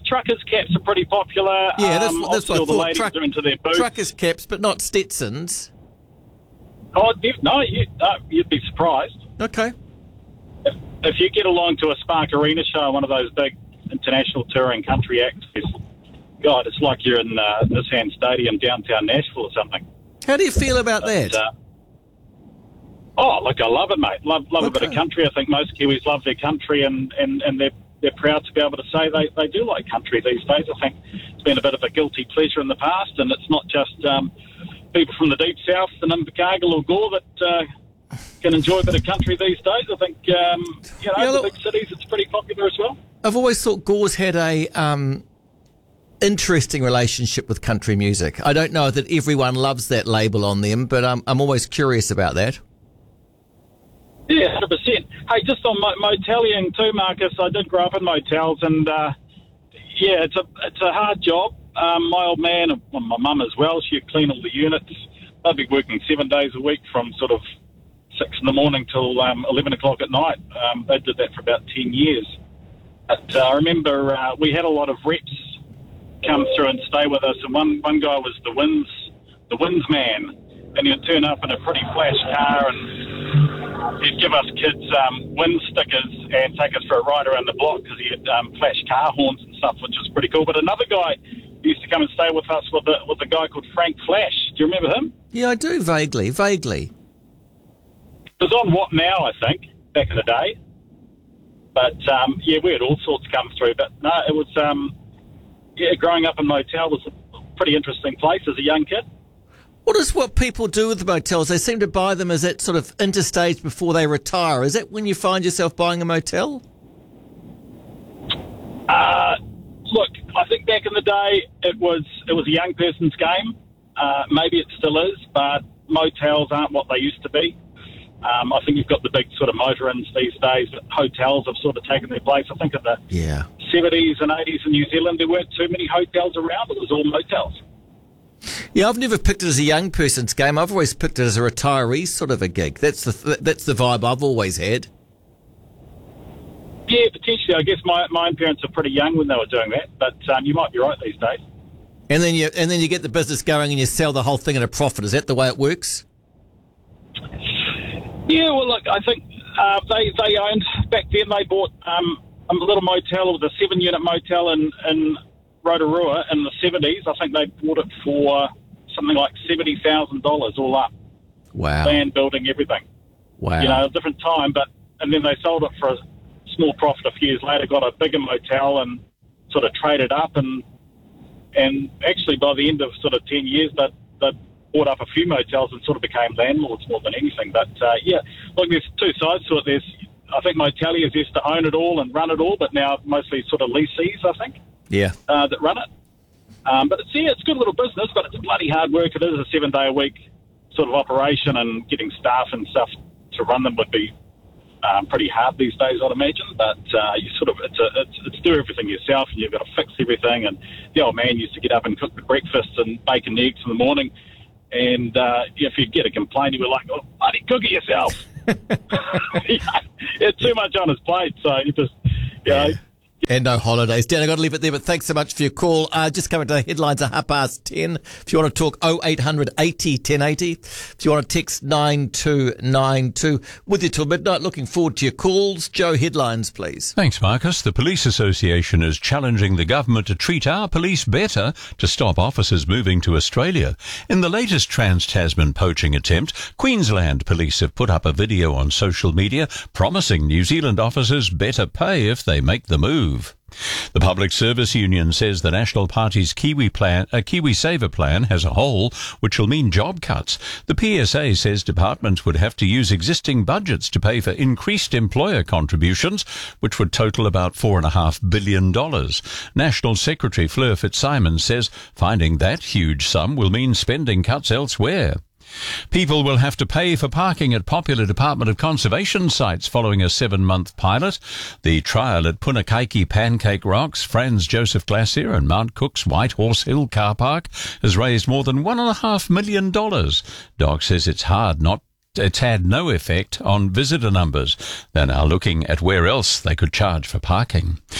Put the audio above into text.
truckers' caps are pretty popular. Yeah, that's obviously what I all the thought. ladies are into their boots. Truckers' caps, but not Stetsons. Oh, no, you'd be surprised. Okay. If you get along to a Spark Arena show, one of those big international touring country acts, God, it's like you're in Nissan Stadium downtown Nashville or something. How do you feel about that? Look, I love it, mate. Love a bit of country. I think most Kiwis love their country, and they're proud to be able to say they do like country these days. I think it's been a bit of a guilty pleasure in the past, and it's not just people from the deep south, the Invercargill or Gore, that can enjoy a bit of country these days. I think, the big cities, it's pretty popular as well. I've always thought Gore's had a interesting relationship with country music. I don't know that everyone loves that label on them, but I'm always curious about that. Yeah, 100%. Hey, just on motelling too, Marcus, I did grow up in motels, and it's a hard job. My old man, and my mum as well, she'd clean all the units. They'd be working 7 days a week from sort of 6 in the morning till 11 o'clock at night. They did that for about 10 years. But I remember we had a lot of reps come through and stay with us, and one guy was the winds man, and he'd turn up in a pretty flash car, and he'd give us kids wind stickers and take us for a ride around the block because he had flash car horns and stuff, which was pretty cool. But another guy used to come and stay with us with a guy called Frank Flash. Do you remember him? Yeah, I do, vaguely. It was on What Now, I think, back in the day. But, we had all sorts come through. But, no, it was, growing up in motel was a pretty interesting place as a young kid. What people do with the motels? They seem to buy them as that sort of interstage before they retire. Is that when you find yourself buying a motel? Look, I think back in the day it was a young person's game. Maybe it still is, but motels aren't what they used to be. I think you've got the big sort of motor inns these days, but hotels have sort of taken their place. I think in the 70s and 80s in New Zealand there weren't too many hotels around. It was all motels. Yeah, I've never picked it as a young person's game. I've always picked it as a retiree sort of a gig. That's the vibe I've always had. Yeah, potentially. I guess my own parents were pretty young when they were doing that, but you might be right these days. And then you get the business going and you sell the whole thing at a profit. Is that the way it works? Yeah, well, look, I think they owned, back then they bought a little motel, it was a 7-unit motel in Rotorua in the 70s. I think they bought it for something like $70,000 all up. Wow. Land, building, everything. Wow. A different time, and then they sold it for a small profit a few years later, got a bigger motel and sort of traded up, and actually by the end of sort of 10 years they bought up a few motels and sort of became landlords more than anything. But look, there's two sides to it. I think moteliers used to own it all and run it all, but now mostly sort of lessees, I think, that run it. But it's a good little business, but it's bloody hard work. It is a 7-day-a-week sort of operation, and getting staff and stuff to run them would be pretty hard these days, I'd imagine. But you sort of it's do everything yourself, and you've got to fix everything. And the old man used to get up and cook the breakfast and bacon and eggs in the morning. And if you get a complaint, you were like, "Oh, bloody cook it yourself." He had too much on his plate, so you just And no holidays. Dan, I've got to leave it there, but thanks so much for your call. Just coming to the headlines at 10:30. If you want to talk, 0800 80 1080. If you want to text 9292. With you till midnight. Looking forward to your calls. Joe, headlines, please. Thanks, Marcus. The Police Association is challenging the government to treat our police better to stop officers moving to Australia. In the latest Trans-Tasman poaching attempt, Queensland police have put up a video on social media promising New Zealand officers better pay if they make the move. The Public Service Union says the National Party's Kiwi Saver plan has a hole, which will mean job cuts. The PSA says departments would have to use existing budgets to pay for increased employer contributions, which would total about $4.5 billion. National Secretary Fleur Fitzsimons says finding that huge sum will mean spending cuts elsewhere. People will have to pay for parking at popular Department of Conservation sites following a 7-month pilot. The trial at Punakaiki Pancake Rocks, Franz Joseph Glacier and Mount Cook's White Horse Hill car park has raised more than $1.5 million. DOC says it's had no effect on visitor numbers. They're now looking at where else they could charge for parking.